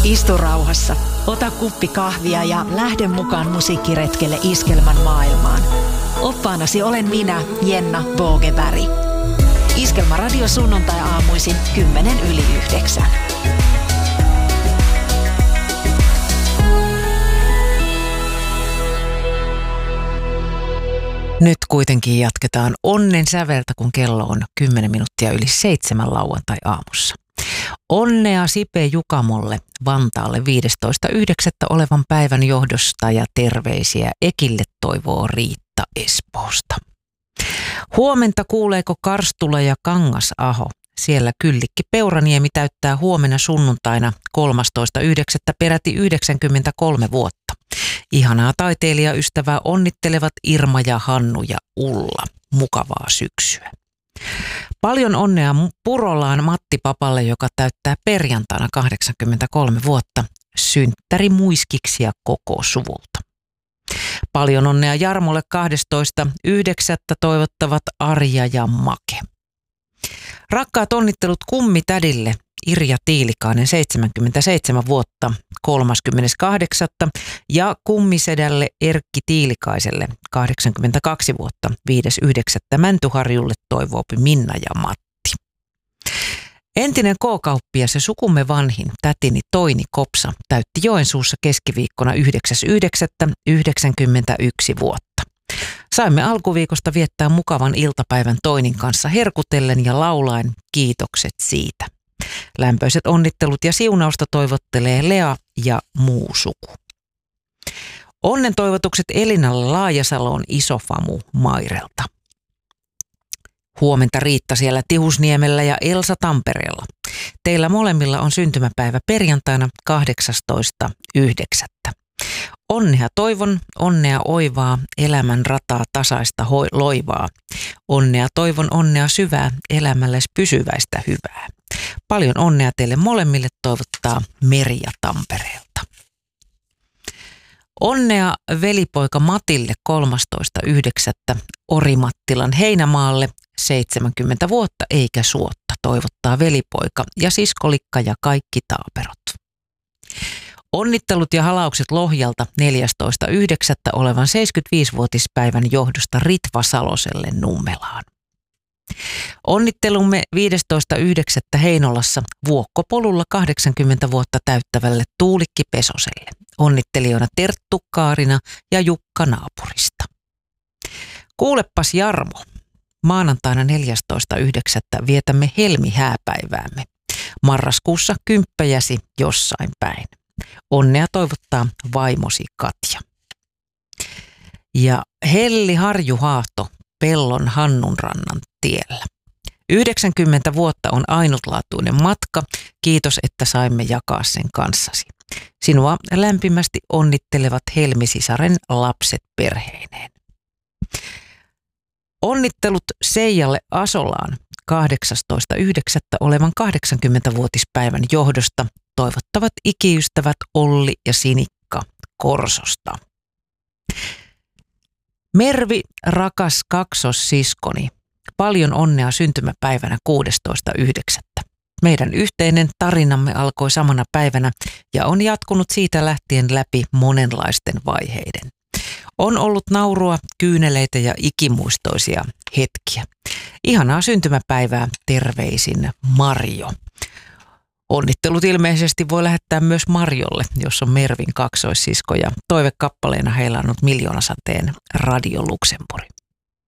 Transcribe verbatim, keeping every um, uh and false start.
Istu rauhassa, ota kuppi kahvia ja lähde mukaan musiikkiretkelle Iskelmän maailmaan. Oppaanasi olen minä, Jenna Bogeberg. Iskelmä radio sunnuntai-aamuisin kymmenen yli yhdeksän. Nyt kuitenkin jatketaan onnen säveltä, kun kello on kymmenen minuuttia yli seitsemän lauantai-aamussa. Onnea Sipe Jukamolle Vantaalle viidestoista yhdeksättä olevan päivän johdosta ja terveisiä Ekille toivoo Riitta Espoosta. Huomenta kuuleeko Karstula ja Kangasaho? Siellä Kyllikki Peuraniemi täyttää huomenna sunnuntaina kolmastoista yhdeksättä peräti yhdeksänkymmentäkolme vuotta. Ihanaa taiteilijaystävää onnittelevat Irma ja Hannu ja Ulla. Mukavaa syksyä. Paljon onnea Purolaan Matti Papalle, joka täyttää perjantaina kahdeksankymmentäkolme vuotta. Synttäri muiskiksi ja koko suvulta. Paljon onnea Jarmolle kahdestoista yhdeksättä toivottavat Arja ja Make. Rakkaat onnittelut kummitädille Irja Tiilikainen seitsemänkymmentäseitsemän vuotta kolmaskymmeneskahdeksan ja kummisedälle Erkki Tiilikaiselle kahdeksankymmentäkaksi vuotta viides yhdeksättä Mäntyharjulle toivoopi Minna ja Matti. Entinen K-kauppias ja sukumme vanhin tätini Toini Kopsa täytti Joensuussa keskiviikkona yhdeksäs yhdeksättä yhdeksänkymmentäyksi vuotta. Saimme alkuviikosta viettää mukavan iltapäivän Toinin kanssa herkutellen ja laulaen kiitokset siitä. Lämpöiset onnittelut ja siunausta toivottelee Lea ja muu suku. Onnen toivotukset Elinalle Laajasaloon Isofamu Mairelta. Huomenta Riitta siellä Tihusniemellä ja Elsa Tampereella. Teillä molemmilla on syntymäpäivä perjantaina kahdeksastoista yhdeksättä Onnea toivon, onnea oivaa, elämän rataa tasaista hoi- loivaa. Onnea toivon, onnea syvää, elämälles pysyväistä hyvää. Paljon onnea teille molemmille toivottaa Merja Tampereelta. Onnea velipoika Matille kolmastoista yhdeksättä Orimattilan Heinämaalle seitsemänkymmentä vuotta eikä suotta toivottaa velipoika ja siskolikka ja kaikki taaperot. Onnittelut ja halaukset Lohjalta neljästoista yhdeksättä olevan seitsemänkymmentäviisivuotispäivän johdosta Ritva Saloselle Nummelaan. Onnittelumme viidestoista yhdeksättä Heinolassa Vuokkopolulla kahdeksankymmentä vuotta täyttävälle Tuulikki Pesoselle. Onnittelijoina Terttu, Kaarina ja Jukka naapurista. Kuulepas Jarmo, maanantaina neljästoista yhdeksättä vietämme helmihääpäiväämme. Marraskuussa kymppäjäsi jossain päin. Onnea toivottaa vaimosi Katja. Ja Helli Harju Haahto Pellon Hannunrannan tiellä. yhdeksänkymmentä vuotta on ainutlaatuinen matka. Kiitos, että saimme jakaa sen kanssasi. Sinua lämpimästi onnittelevat Helmisisaren lapset perheineen. Onnittelut Seijalle Asolaan kahdeksastoista yhdeksättä olevan kahdeksankymmentävuotispäivän johdosta toivottavat ikiystävät Olli ja Sinikka Korsosta. Mervi, rakas kaksossiskoni, paljon onnea syntymäpäivänä kuudestoista yhdeksättä Meidän yhteinen tarinamme alkoi samana päivänä ja on jatkunut siitä lähtien läpi monenlaisten vaiheiden. On ollut naurua, kyyneleitä ja ikimuistoisia hetkiä. Ihanaa syntymäpäivää, terveisin Marjo. Onnittelut ilmeisesti voi lähettää myös Marjolle, jos on Mervin kaksoissisko, ja toivekappaleena heillä on ollut Miljoonasateen Radio Luxemburg.